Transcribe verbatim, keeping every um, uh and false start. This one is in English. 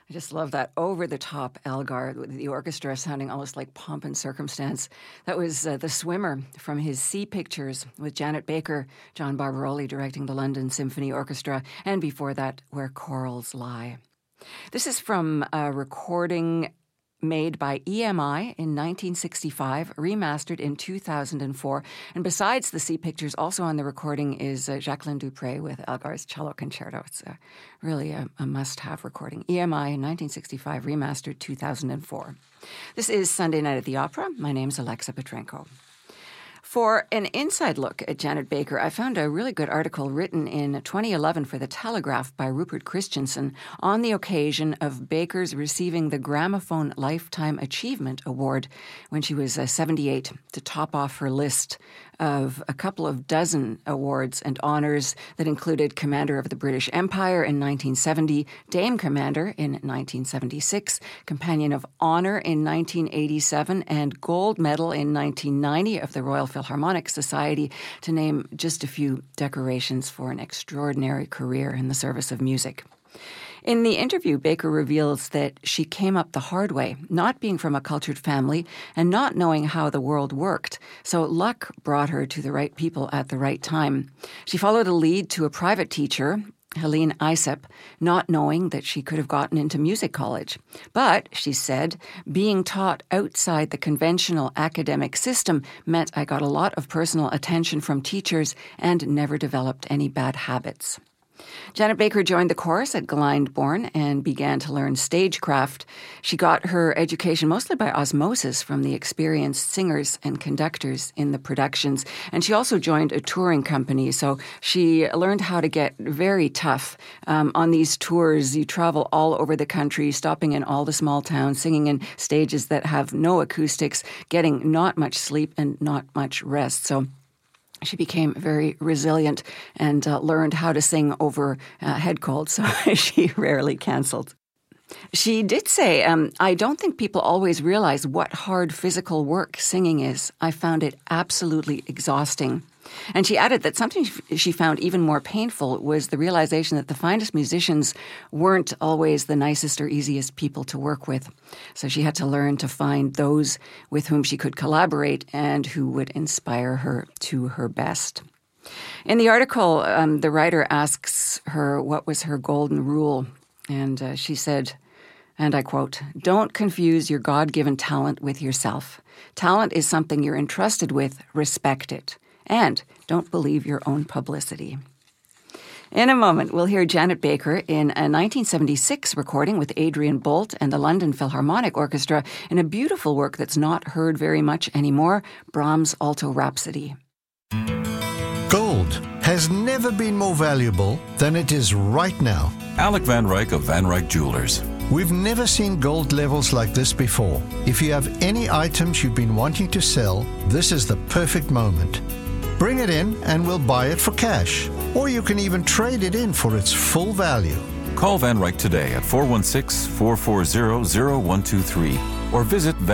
I just love that over-the-top Elgar, with the orchestra sounding almost like pomp and circumstance. That was uh, The Swimmer from his Sea Pictures with Janet Baker, John Barbaroli directing the London Symphony Orchestra, and before that, Where Corals Lie. This is from a recording made by E M I in nineteen sixty-five, remastered in two thousand four. And besides the Sea Pictures, also on the recording is uh, Jacqueline Dupre with Elgar's Cello Concerto. It's uh, really a, a must-have recording. E M I in nineteen sixty-five, remastered two thousand four. This is Sunday Night at the Opera. My name's Alexa Petrenko. For an inside look at Janet Baker, I found a really good article written in twenty eleven for The Telegraph by Rupert Christensen on the occasion of Baker's receiving the Gramophone Lifetime Achievement Award when she was uh, seventy-eight, to top off her list of a couple of dozen awards and honors that included Commander of the British Empire in nineteen seventy, Dame Commander in nineteen seventy-six, Companion of Honor in nineteen eighty-seven, and Gold Medal in nineteen ninety of the Royal Philharmonic Society, to name just a few decorations for an extraordinary career in the service of music. In the interview, Baker reveals that she came up the hard way, not being from a cultured family and not knowing how the world worked. So luck brought her to the right people at the right time. She followed a lead to a private teacher, Helene Isep, not knowing that she could have gotten into music college. But, she said, being taught outside the conventional academic system meant I got a lot of personal attention from teachers and never developed any bad habits. Janet Baker joined the chorus at Glyndebourne and began to learn stagecraft. She got her education mostly by osmosis from the experienced singers and conductors in the productions. And she also joined a touring company, so she learned how to get very tough. Um, on these tours, you travel all over the country, stopping in all the small towns, singing in stages that have no acoustics, getting not much sleep and not much rest. So she became very resilient and uh, learned how to sing over uh, head cold, so she rarely canceled. She did say, um, I don't think people always realize what hard physical work singing is. I found it absolutely exhausting. And she added that something she found even more painful was the realization that the finest musicians weren't always the nicest or easiest people to work with. So she had to learn to find those with whom she could collaborate and who would inspire her to her best. In the article, um, the writer asks her what was her golden rule. And uh, she said, and I quote, "Don't confuse your God-given talent with yourself. Talent is something you're entrusted with. Respect it. And don't believe your own publicity." In a moment, we'll hear Janet Baker in a nineteen seventy-six recording with Adrian Bolt and the London Philharmonic Orchestra in a beautiful work that's not heard very much anymore, Brahms' Alto Rhapsody. Gold has never been more valuable than it is right now. Alec Van Ryk of Van Ryk Jewelers. We've never seen gold levels like this before. If you have any items you've been wanting to sell, this is the perfect moment. Bring it in and we'll buy it for cash. Or you can even trade it in for its full value. Call Van Ryk today at four one six, four four zero, zero one two three or visit Van